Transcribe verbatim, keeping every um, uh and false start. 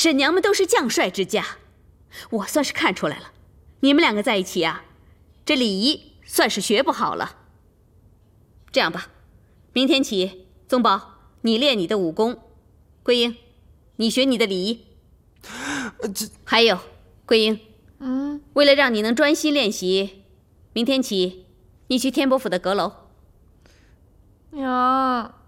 沈娘们都是将帅之家，我算是看出来了，你们两个在一起啊，这礼仪算是学不好了。这样吧，明天起，宗宝你练你的武功，桂英，你学你的礼仪。这还有，桂英，嗯，为了让你能专心练习，明天起，你去天伯府的阁楼。 娘。